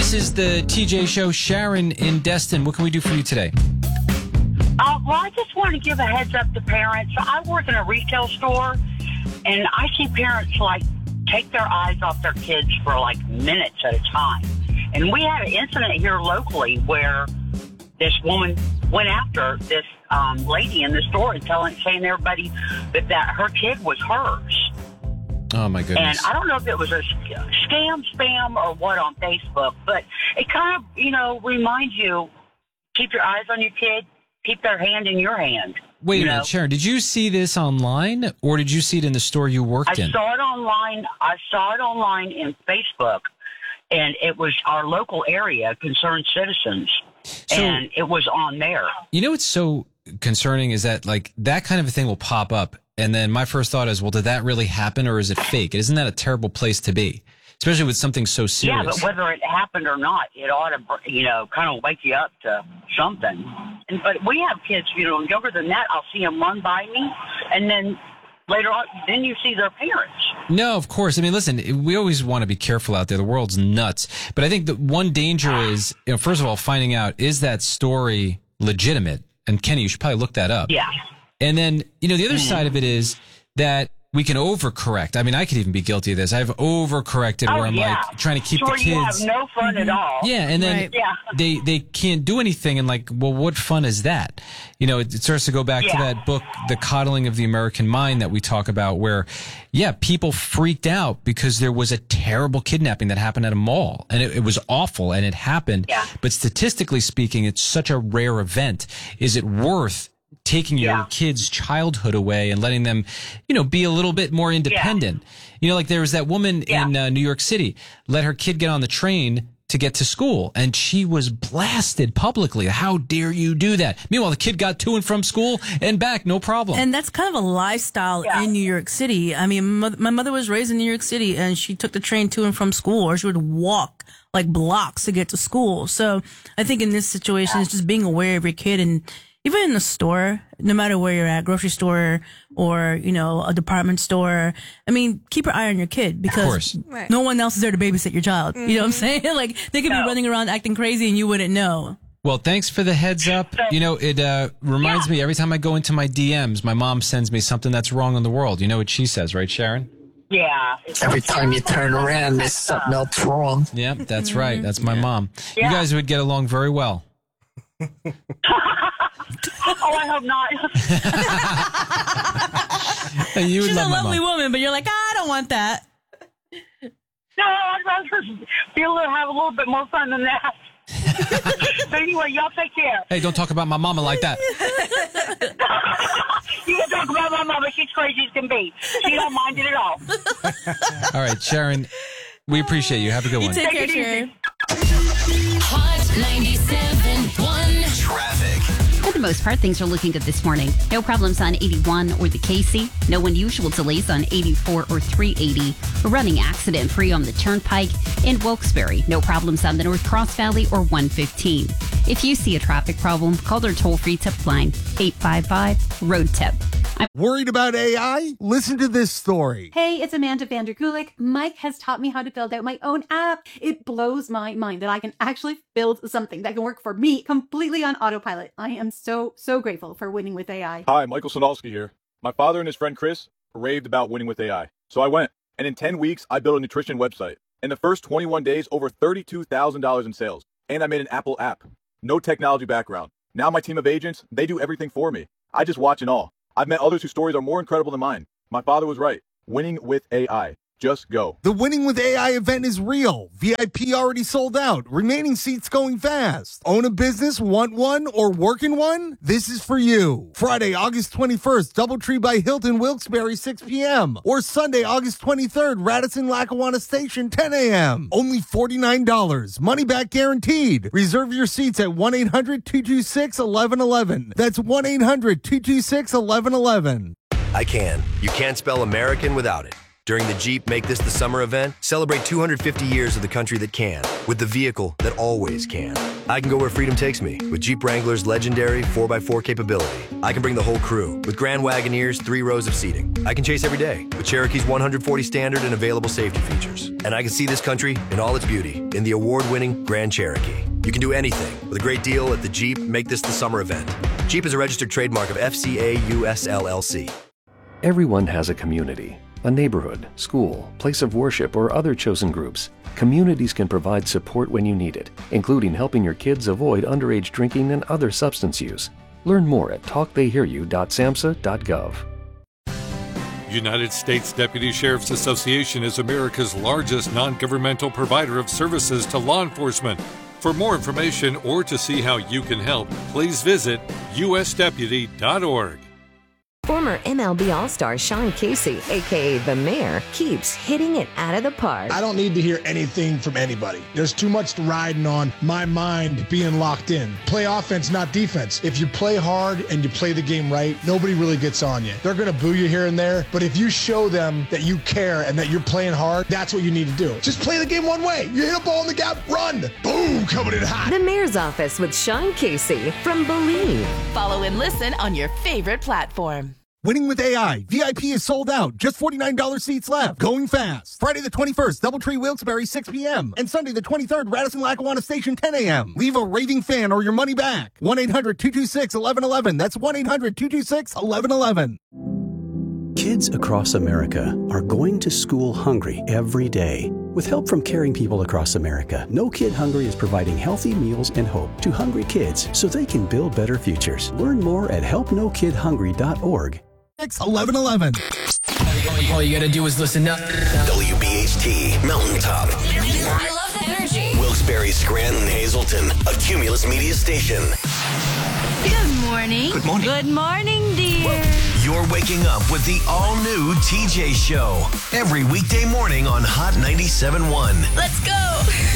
This is the TJ Show. Sharon in Destin. What can we do for you today? Well, I just want to give a heads up to parents. I work in a retail store, and I see parents, take their eyes off their kids for, minutes at a time. And we had an incident here locally where this woman went after this lady in the store and saying to everybody that her kid was hers. Oh, my goodness. And I don't know if it was a spam, or what on Facebook, but it kind of, reminds you, keep your eyes on your kid, keep their hand in your hand. Wait a minute, Sharon, did you see this online, or did you see it in the store you worked in? I saw it online in Facebook, and it was our local area, Concerned Citizens, and it was on there. You know what's so concerning is that, that kind of a thing will pop up, and then my first thought is, well, did that really happen, or is it fake? Isn't that a terrible place to be? Especially with something so serious. Yeah, but whether it happened or not, it ought to, kind of wake you up to something. But we have kids, younger than that. I'll see them run by me, and then later on, then you see their parents. No, of course. I mean, listen, we always want to be careful out there. The world's nuts. But I think the one danger is, first of all, finding out, is that story legitimate? And Kenny, you should probably look that up. Yeah. And then, the other side of it is that we can overcorrect. I mean, I could even be guilty of this. I've overcorrected where I'm trying to keep the kids. You have no fun at all. Yeah, and then they can't do anything, and well, what fun is that? It starts to go back to that book, The Coddling of the American Mind, that we talk about, where, people freaked out because there was a terrible kidnapping that happened at a mall, and it was awful, and it happened. Yeah. But statistically speaking, it's such a rare event. Is it worth taking your kids' childhood away and letting them, be a little bit more independent? There was that woman in New York City, let her kid get on the train to get to school, and she was blasted publicly. How dare you do that? Meanwhile, the kid got to and from school and back, no problem. And that's kind of a lifestyle in New York City. I mean, my mother was raised in New York City, and she took the train to and from school, or she would walk blocks to get to school. So I think in this situation, it's just being aware of your kid, and even in the store, no matter where you're at, grocery store or, a department store, I mean, keep your eye on your kid, because no one else is there to babysit your child. You know what I'm saying? They could be running around acting crazy and you wouldn't know. Well, thanks for the heads up. It reminds me, every time I go into my DMs, my mom sends me something that's wrong in the world. You know what she says, right, Sharon? Yeah. Every time you turn around, there's something else wrong. Yeah, that's right. That's my mom. You guys would get along very well. Oh, I hope not. She's a lovely woman, but you're like, I don't want that. No, I'd rather be able to have a little bit more fun than that. But anyway, y'all take care. Hey, don't talk about my mama like that. You can talk about my mama. She's crazy as can be. She don't mind it at all. All right, Sharon, we appreciate you. Have a good one. Take care, Sharon. Hot 97.1 Traffic. For the most part, things are looking good this morning. No problems on 81 or the Casey. No unusual delays on 84 or 380. We're running accident-free on the Turnpike. In Wilkes-Barre, no problems on the North Cross Valley or 115. If you see a traffic problem, call their toll-free tip line, 855-ROAD-TIP. Worried about AI? Listen to this story. Hey, it's Amanda Vander Gulik. Mike has taught me how to build out my own app. It blows my mind that I can actually build something that can work for me completely on autopilot. I am so grateful for Winning with AI. Hi, Michael Sonalski here. My father and his friend Chris raved about Winning with AI. So I went, and in 10 weeks, I built a nutrition website. In the first 21 days, over $32,000 in sales. And I made an Apple app. No technology background. Now my team of agents, they do everything for me. I just watch and all. I've met others whose stories are more incredible than mine. My father was right. Winning with AI. Just go. The Winning with AI event is real. VIP already sold out. Remaining seats going fast. Own a business, want one, or work in one? This is for you. Friday, August 21st, Doubletree by Hilton, Wilkes-Barre, 6 p.m. Or Sunday, August 23rd, Radisson, Lackawanna Station, 10 a.m. Only $49. Money back guaranteed. Reserve your seats at 1-800-226-1111. That's 1-800-226-1111. I can. You can't spell American without it. During the Jeep Make This the Summer event, celebrate 250 years of the country that can, with the vehicle that always can. I can go where freedom takes me with Jeep Wrangler's legendary 4x4 capability. I can bring the whole crew with Grand Wagoneer's 3 rows of seating. I can chase every day with Cherokee's 140 standard and available safety features. And I can see this country in all its beauty in the award-winning Grand Cherokee. You can do anything with a great deal at the Jeep Make This the Summer event. Jeep is a registered trademark of FCA US LLC. Everyone has a community, a neighborhood, school, place of worship, or other chosen groups. Communities can provide support when you need it, including helping your kids avoid underage drinking and other substance use. Learn more at talktheyhearyou.samhsa.gov. United States Deputy Sheriff's Association is America's largest non-governmental provider of services to law enforcement. For more information or to see how you can help, please visit usdeputy.org. Former MLB All-Star Sean Casey, a.k.a. The Mayor, keeps hitting it out of the park. I don't need to hear anything from anybody. There's too much riding on my mind being locked in. Play offense, not defense. If you play hard and you play the game right, nobody really gets on you. They're going to boo you here and there, but if you show them that you care and that you're playing hard, that's what you need to do. Just play the game one way. You hit a ball in the gap, run. Boom, coming in hot. The Mayor's Office with Sean Casey from Believe. Follow and listen on your favorite platform. Winning with AI. VIP is sold out. Just $49 seats left. Going fast. Friday the 21st, Doubletree Wilkes-Barre, 6 p.m. And Sunday the 23rd, Radisson-Lackawanna Station, 10 a.m. Leave a raving fan or your money back. 1-800-226-1111. That's 1-800-226-1111. Kids across America are going to school hungry every day. With help from caring people across America, No Kid Hungry is providing healthy meals and hope to hungry kids so they can build better futures. Learn more at helpnokidhungry.org. 1111. All you gotta do is listen up. WBHT Mountaintop. I love the energy. Wilkes-Barre, Scranton, Hazleton, a Cumulus Media station. Good morning. Good morning. Good morning, dear. You're waking up with the all-new TJ Show. Every weekday morning on Hot 97.1. Let's go.